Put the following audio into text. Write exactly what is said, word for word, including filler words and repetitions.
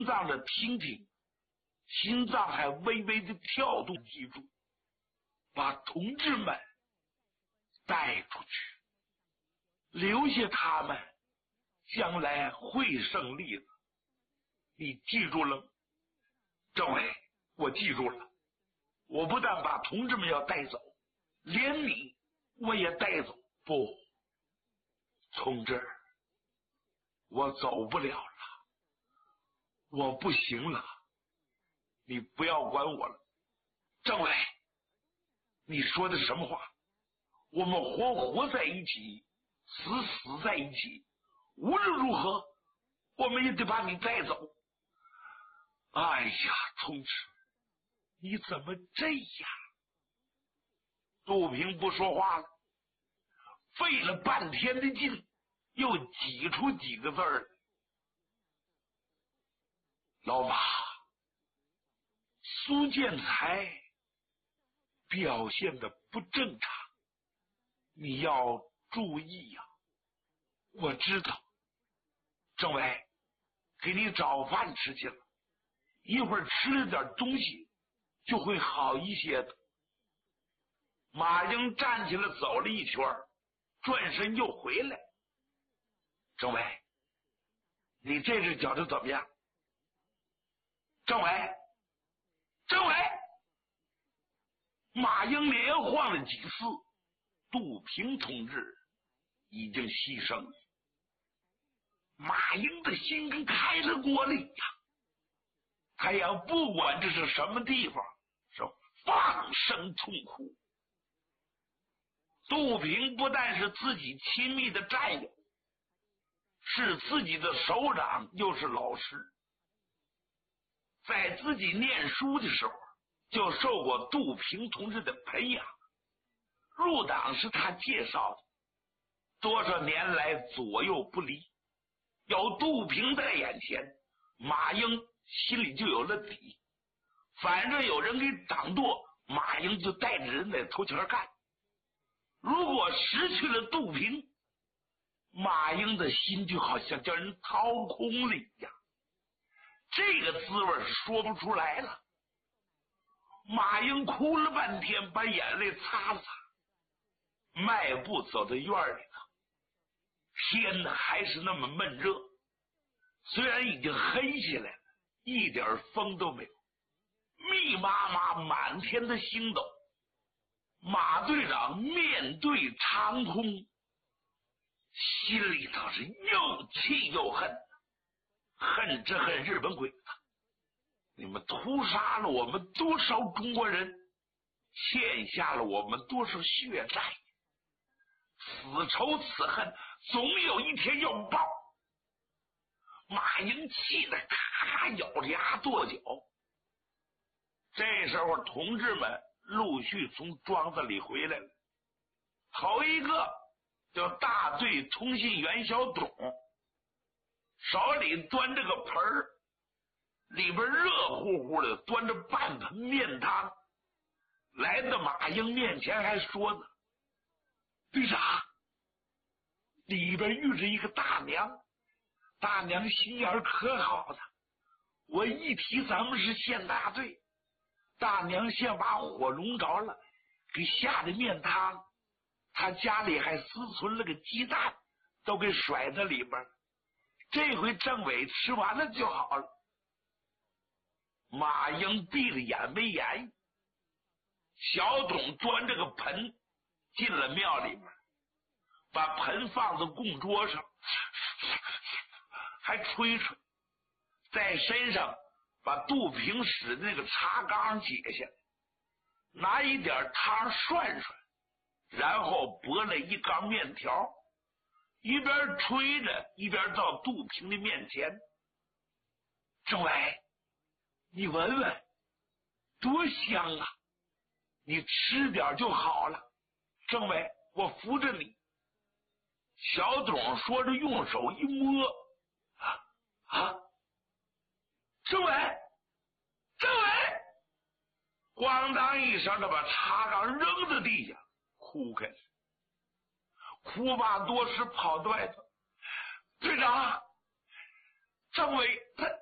脏的听听，心脏还微微的跳动，记住，把同志们带出去，留下他们，将来会胜利的。你记住了吗？政委，我记住了。我不但把同志们要带走，连你我也带走。不，同志，我走不了了，我不行了，你不要管我了。政委，你说的什么话？我们活活在一起，死死在一起，无论如何我们也得把你带走。哎呀，同志，你怎么这样？杜平不说话了，费了半天的劲，又挤出几个字儿：老马，苏建才表现的不正常，你要注意呀、啊。我知道，政委，给你找饭吃去了，一会儿吃了点东西就会好一些的。马英站起来走了一圈，转身又回来。政委，你这只觉得怎么样？政委，政委，马英连晃了几次，杜平同志已经牺牲了。马英的心跟开了锅了一样，他也不管这是什么地方，是放声痛哭。杜平不但是自己亲密的战友，是自己的首长，又是老师，在自己念书的时候就受过杜平同志的培养，入党是他介绍的，多少年来左右不离，有杜平在眼前，马英心里就有了底，反正有人给党舵，马英就带着人在头前干。如果失去了杜平，马英的心就好像叫人掏空了一样，这个滋味说不出来了。马英哭了半天，把眼泪擦了擦，迈步走到院里头。天哪，还是那么闷热，虽然已经黑下来了，一点风都没有，密麻麻满天的星斗。马队长面对长空，心里头是又气又恨，恨只恨日本鬼子，你们屠杀了我们多少中国人，欠下了我们多少血债，此仇此恨总有一天要报。马英气得咔咔咬着牙跺脚。这时候同志们陆续从庄子里回来了，头一个叫大队通信员小董，手里端着个盆儿，里边热乎乎的，端着半盆面汤，来到马英面前还说呢：“队长，里边遇着一个大娘，大娘心眼可好的，我一提咱们是县大队，大娘先把火笼着了，给下的面汤，他家里还私存了个鸡蛋，都给甩在里边，这回政委吃完了就好了。”马英闭着眼没言语。小董端着个盆进了庙里边，把盆放在供桌上，还吹吹，在身上把杜平使的那个茶缸解下来，拿一点汤涮涮，然后拨了一缸面条，一边吹着一边到杜平的面前：“政委，你闻闻，多香啊！你吃点就好了。政委，我扶着你。”小董说着，用手一摸，啊啊！政委，政委！咣当一声的把茶缸扔在地下，哭开了。哭罢多时跑到外头：“队长，政委他